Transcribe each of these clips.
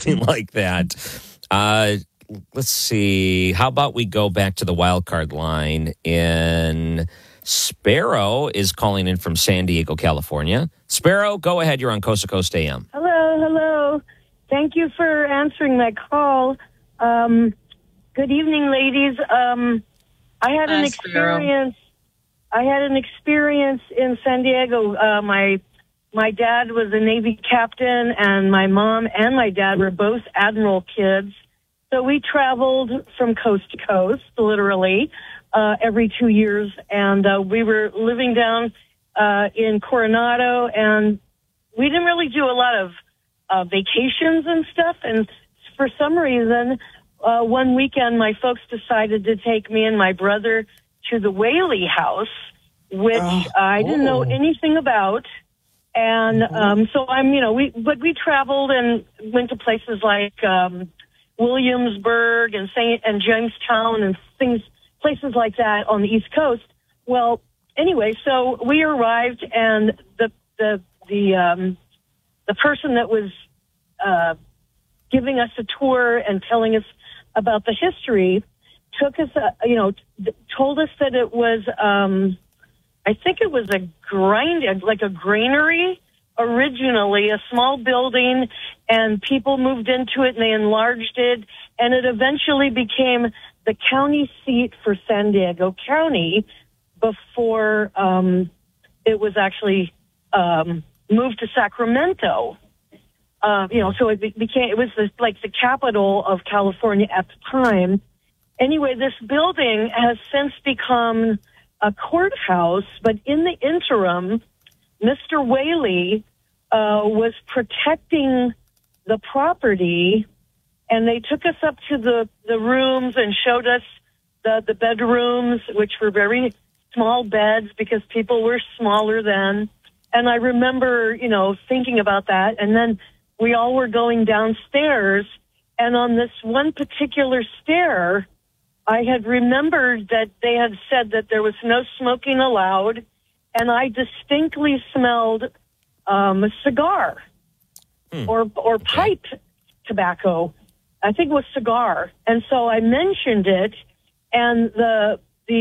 something like that. Let's see. How about we go back to the wild card line? In Sparrow is calling in from San Diego, California. Sparrow, go ahead. You're on Coast to Coast AM. Hello. Thank you for answering my call. Good evening, ladies. I had an experience. I had an experience in San Diego. My dad was a Navy captain, and my mom and my dad were both admiral kids. So we traveled from coast to coast, literally, every 2 years. And we were living down in Coronado, and we didn't really do a lot of vacations and stuff. And for some reason, one weekend, my folks decided to take me and my brother to the Whaley House, which I didn't know anything about. And so we traveled and went to places like Williamsburg and Jamestown and places like that on the East Coast. Well, anyway, so we arrived, and the person that was giving us a tour and telling us about the history took us, told us that it was, I think it was a granary originally, a small building, and people moved into it and they enlarged it, and it eventually became the county seat for San Diego County before it was actually moved to Sacramento. So it was the capital of California at the time. Anyway, this building has since become a courthouse, but in the interim, Mr. Whaley was protecting the property, and they took us up to the rooms and showed us the bedrooms, which were very small beds because people were smaller then. And I remember, thinking about that, and then we all were going downstairs, and on this one particular stair, I had remembered that they had said that there was no smoking allowed, and I distinctly smelled a cigar or pipe tobacco. I think it was cigar. And so I mentioned it, and the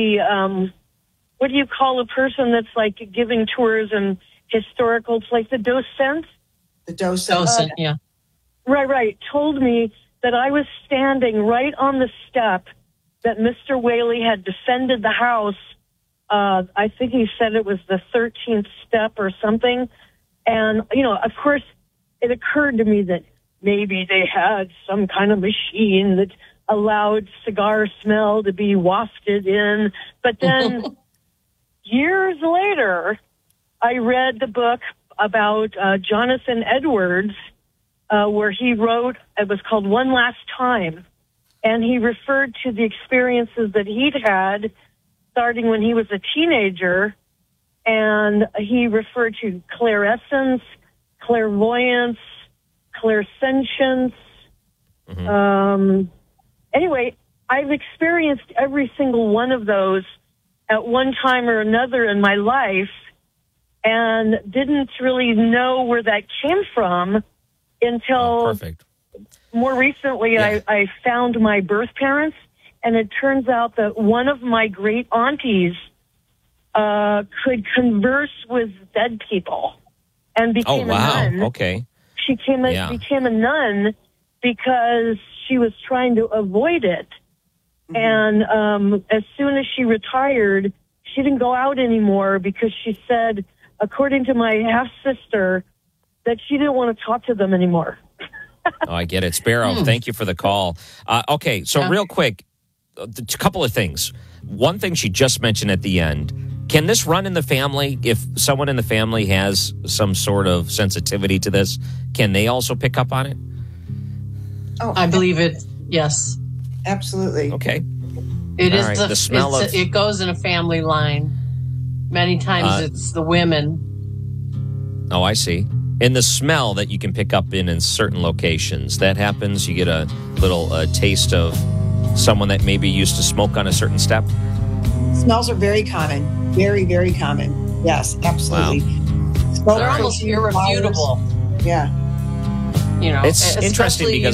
what do you call a person that's like giving tours in historical place? The docent? The docent, yeah. Right. Told me that I was standing right on the step that Mr. Whaley had defended the house. I think he said it was the 13th step or something. And, of course, it occurred to me that maybe they had some kind of machine that allowed cigar smell to be wafted in. But then years later, I read the book about Jonathan Edwards, where he wrote, it was called One Last Time. And he referred to the experiences that he'd had starting when he was a teenager. And he referred to clairescence, clairvoyance, clairsentience. Anyway, I've experienced every single one of those at one time or another in my life, and didn't really know where that came from until more recently. I found my birth parents, and it turns out that one of my great aunties could converse with dead people and became a nun. Okay. She became a nun because she was trying to avoid it. And as soon as she retired, she didn't go out anymore because she said, according to my half-sister, that she didn't want to talk to them anymore. I get it. Sparrow, thank you for the call. Okay, so real quick, a couple of things. One thing she just mentioned at the end, can this run in the family? If someone in the family has some sort of sensitivity to this, can they also pick up on it? Oh, I believe it, yes. Absolutely. Okay. It is the smell of... It goes in a family line. Many times it's the women. Oh, I see. And the smell that you can pick up in certain locations, that happens. You get a little taste of someone that maybe used to smoke on a certain step. Smells are very common. Very, very common. Yes, absolutely. Wow. They're almost irrefutable. Yeah. You know, it's interesting because